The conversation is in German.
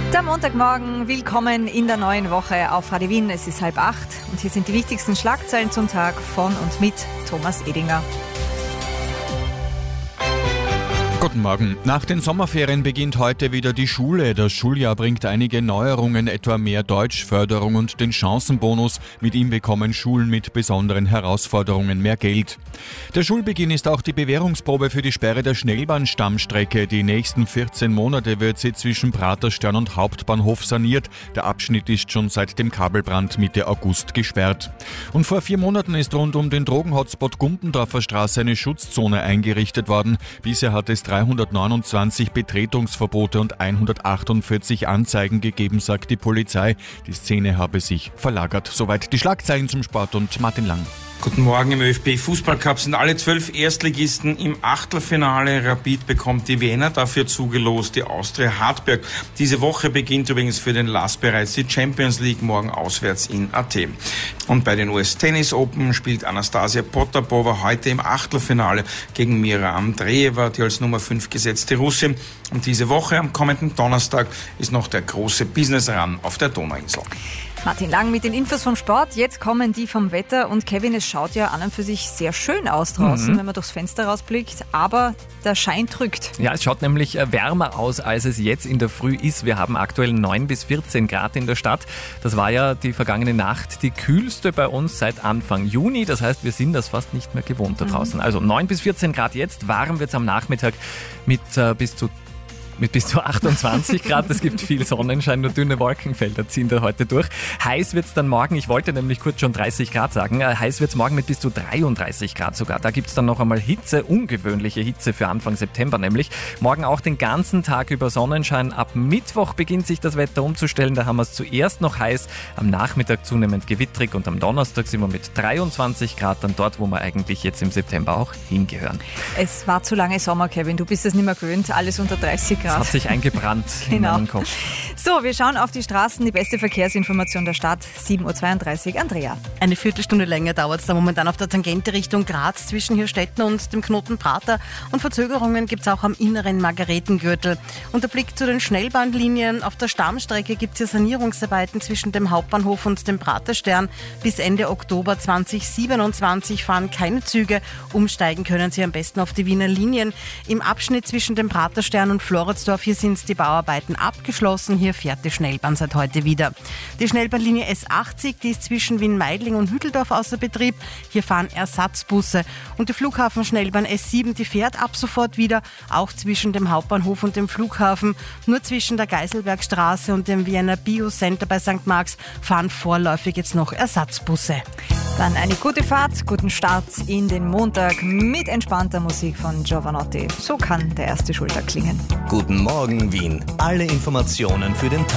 Der Montagmorgen, willkommen in der neuen Woche auf Radio Wien. Es ist 7:30 und hier sind die wichtigsten Schlagzeilen zum Tag von und mit Thomas Edinger. Guten Morgen. Nach den Sommerferien beginnt heute wieder die Schule. Das Schuljahr bringt einige Neuerungen, etwa mehr Deutschförderung und den Chancenbonus. Mit ihm bekommen Schulen mit besonderen Herausforderungen mehr Geld. Der Schulbeginn ist auch die Bewährungsprobe für die Sperre der Schnellbahnstammstrecke. Die nächsten 14 Monate wird sie zwischen Praterstern und Hauptbahnhof saniert. Der Abschnitt ist schon seit dem Kabelbrand Mitte August gesperrt. Und vor 4 Monaten ist rund um den Drogenhotspot Gumpendorfer Straße eine Schutzzone eingerichtet worden. Bisher hat es 329 Betretungsverbote und 148 Anzeigen gegeben, sagt die Polizei. Die Szene habe sich verlagert. Soweit die Schlagzeilen zum Sport und Martin Lang. Guten Morgen. Im ÖFB-Fußballcup sind alle 12 Erstligisten im Achtelfinale. Rapid bekommt die Wiener, dafür zugelost die Austria Hartberg. Diese Woche beginnt übrigens für den LAS bereits die Champions League, morgen auswärts in Athen. Und bei den US Tennis Open spielt Anastasia Potapova heute im Achtelfinale gegen Mira Andreeva, die als Nummer 5 gesetzte Russin. Und diese Woche, am kommenden Donnerstag, ist noch der große Business Run auf der Donauinsel. Martin Lang mit den Infos vom Sport. Jetzt kommen die vom Wetter. Und Kevin, es schaut ja an und für sich sehr schön aus draußen, wenn man durchs Fenster rausblickt. Aber der Schein drückt. Ja, es schaut nämlich wärmer aus, als es jetzt in der Früh ist. Wir haben aktuell 9 bis 14 Grad in der Stadt. Das war ja die vergangene Nacht die kühlste bei uns seit Anfang Juni. Das heißt, wir sind das fast nicht mehr gewohnt da draußen. Also 9 bis 14 Grad jetzt. Warm wird es am Nachmittag mit bis zu 28 Grad. Es gibt viel Sonnenschein, nur dünne Wolkenfelder ziehen da heute durch. Heiß wird es dann morgen, ich wollte nämlich kurz schon 30 Grad sagen, heiß wird es morgen mit bis zu 33 Grad sogar. Da gibt es dann noch einmal Hitze, ungewöhnliche Hitze für Anfang September nämlich. Morgen auch den ganzen Tag über Sonnenschein. Ab Mittwoch beginnt sich das Wetter umzustellen. Da haben wir es zuerst noch heiß, am Nachmittag zunehmend gewittrig und am Donnerstag sind wir mit 23 Grad dann dort, wo wir eigentlich jetzt im September auch hingehören. Es war zu lange Sommer, Kevin. Du bist es nicht mehr gewöhnt. Alles unter 30 Grad. Das hat sich eingebrannt in meinen Kopf. So, wir schauen auf die Straßen. Die beste Verkehrsinformation der Stadt. 7:32 Uhr. Andrea. Eine Viertelstunde länger dauert es da momentan auf der Tangente Richtung Graz zwischen Hirstetten und dem Knoten Prater. Und Verzögerungen gibt es auch am inneren Margaretengürtel. Und der Blick zu den Schnellbahnlinien. Auf der Stammstrecke gibt es ja Sanierungsarbeiten zwischen dem Hauptbahnhof und dem Praterstern. Bis Ende Oktober 2027 fahren keine Züge. Umsteigen können Sie am besten auf die Wiener Linien. Im Abschnitt zwischen dem Praterstern und Floridsdorf, hier sind die Bauarbeiten abgeschlossen. Hier fährt die Schnellbahn seit heute wieder. Die Schnellbahnlinie S80, die ist zwischen Wien-Meidling und Hütteldorf außer Betrieb. Hier fahren Ersatzbusse. Und die Flughafenschnellbahn S7, die fährt ab sofort wieder, auch zwischen dem Hauptbahnhof und dem Flughafen. Nur zwischen der Geiselbergstraße und dem Vienna Bio-Center bei St. Marx fahren vorläufig jetzt noch Ersatzbusse. Dann eine gute Fahrt, guten Start in den Montag mit entspannter Musik von Giovanotti. So kann der erste Schultag klingen. Guten Morgen Wien. Alle Informationen für den Tag